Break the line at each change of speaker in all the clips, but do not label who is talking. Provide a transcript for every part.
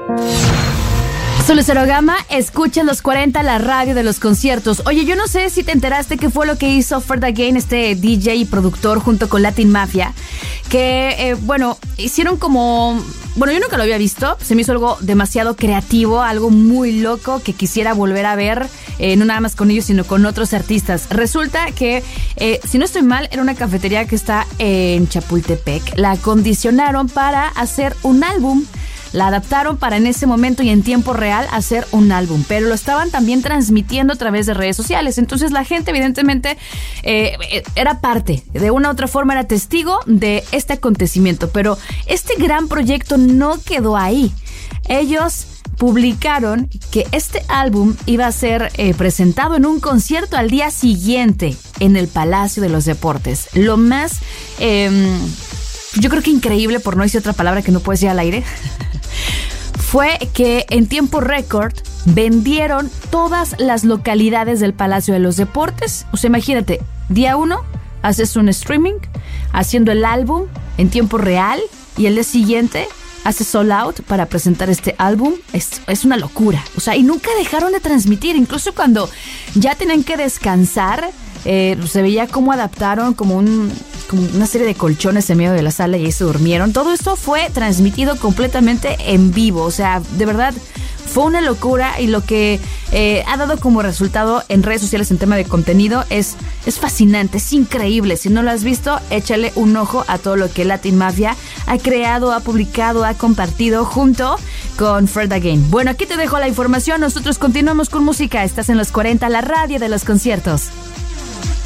Soy Lucero Gama, escucha los 40, la radio de los conciertos. Oye, yo no sé si te enteraste qué fue lo que hizo Fred Again, este DJ y productor junto con Latin Mafia, que, hicieron como... Bueno, yo nunca lo había visto, se me hizo algo demasiado creativo, algo muy loco que quisiera volver a ver, no nada más con ellos, sino con otros artistas. Resulta que, si no estoy mal, era una cafetería que está en Chapultepec. La acondicionaron para hacer un álbum. La adaptaron para en ese momento y en tiempo real hacer un álbum, pero lo estaban también transmitiendo a través de redes sociales. Entonces la gente evidentemente era parte, de una u otra forma era testigo de este acontecimiento. Pero este gran proyecto no quedó ahí. Ellos publicaron que este álbum iba a ser presentado en un concierto al día siguiente en el Palacio de los Deportes. Lo más, yo creo que increíble, por no decir otra palabra que no puedo decir al aire, fue que en tiempo récord vendieron todas las localidades del Palacio de los Deportes. O sea, imagínate, día 1 haces un streaming haciendo el álbum en tiempo real y el día siguiente haces sold out para presentar este álbum. Es una locura. O sea, y nunca dejaron de transmitir. Incluso cuando ya tenían que descansar, se veía cómo adaptaron como una serie de colchones en medio de la sala y ahí se durmieron. Todo esto fue transmitido completamente en vivo. O sea, de verdad fue una locura, y lo que ha dado como resultado en redes sociales en tema de contenido es fascinante, es increíble. Si no lo has visto, échale un ojo a todo lo que Latin Mafia ha creado, ha publicado, ha compartido junto con Fred Again. Bueno, aquí te dejo la información. Nosotros continuamos con música. Estás en los 40, la radio de los conciertos.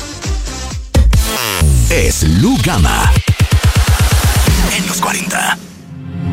Es Lu Gama en los 40.